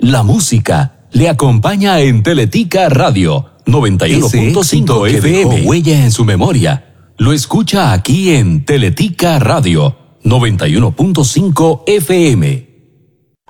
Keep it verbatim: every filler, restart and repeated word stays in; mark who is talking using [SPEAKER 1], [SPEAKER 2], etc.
[SPEAKER 1] la música, le acompaña en Teletica Radio noventa y uno punto cinco F M. Huella en su memoria. Lo escucha aquí en Teletica Radio noventa y uno punto cinco F M.